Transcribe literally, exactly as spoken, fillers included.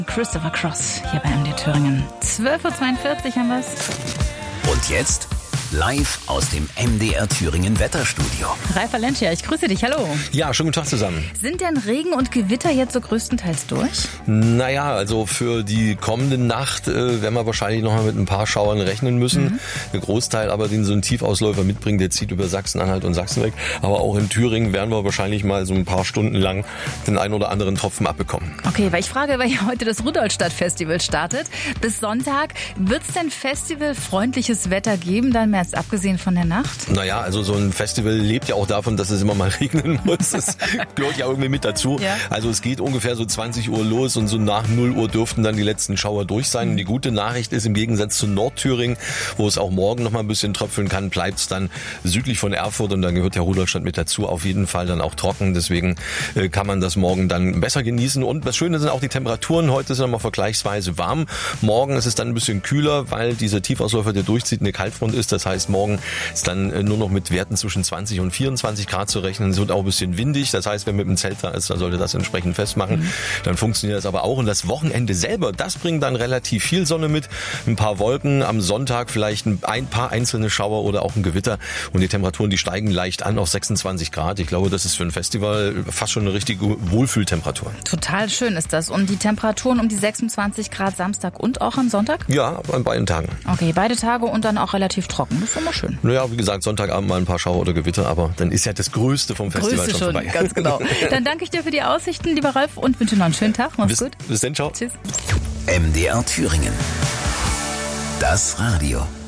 Christopher Cross hier bei M D Thüringen. zwölf Uhr zweiundvierzig haben wir es. Und jetzt live aus dem M D R Thüringen Wetterstudio. Ralf Valencia, ich grüße dich, hallo. Ja, schönen guten Tag zusammen. Sind denn Regen und Gewitter jetzt so größtenteils durch? Naja, also für die kommende Nacht äh, werden wir wahrscheinlich noch mal mit ein paar Schauern rechnen müssen. Mhm. Der Großteil aber, den so ein Tiefausläufer mitbringt, der zieht über Sachsen-Anhalt und Sachsen weg. Aber auch in Thüringen werden wir wahrscheinlich mal so ein paar Stunden lang den einen oder anderen Tropfen abbekommen. Okay, weil ich frage, weil ja heute das Rudolstadt-Festival startet. Bis Sonntag, wird es denn festivalfreundliches Wetter geben, dann mehr als abgesehen von der Nacht? Naja, also so ein Festival lebt ja auch davon, dass es immer mal regnen muss. Das gehört ja irgendwie mit dazu. Ja. Also es geht ungefähr so zwanzig Uhr los und so nach null Uhr dürften dann die letzten Schauer durch sein. Mhm. Und die gute Nachricht ist, im Gegensatz zu Nordthüringen, wo es auch morgen noch mal ein bisschen tröpfeln kann, bleibt es dann südlich von Erfurt und da gehört ja Rudolstadt mit dazu, auf jeden Fall dann auch trocken. Deswegen äh, kann man das morgen dann besser genießen. Und das Schöne sind auch die Temperaturen. Heute sind wir vergleichsweise warm. Morgen ist es dann ein bisschen kühler, weil dieser Tiefausläufer, der durchzieht, eine Kaltfront ist. Das heißt, morgen ist dann nur noch mit Werten zwischen zwanzig und vierundzwanzig Grad zu rechnen. Es wird auch ein bisschen windig. Das heißt, wer mit dem Zelt da ist, dann sollte das entsprechend festmachen. Mhm. Dann funktioniert das aber auch. Und das Wochenende selber, das bringt dann relativ viel Sonne mit. Ein paar Wolken. Am Sonntag vielleicht ein paar einzelne Schauer oder auch ein Gewitter. Und die Temperaturen, die steigen leicht an auf sechsundzwanzig Grad. Ich glaube, das ist für ein Festival fast schon eine richtige Wohlfühltemperatur. Total schön ist das. Und die Temperaturen um die sechsundzwanzig Grad Samstag und auch am Sonntag? Ja, an beiden Tagen. Okay, beide Tage und dann auch relativ trocken. Das ist immer schön. Naja, wie gesagt, Sonntagabend mal ein paar Schauer oder Gewitter, aber dann ist ja das Größte vom Festival Größte schon, schon vorbei. Ganz genau. Dann danke ich dir für die Aussichten, lieber Ralf, und wünsche noch einen schönen Tag. Mach's bis, gut. Bis dann, ciao. Tschüss. M D R Thüringen. Das Radio.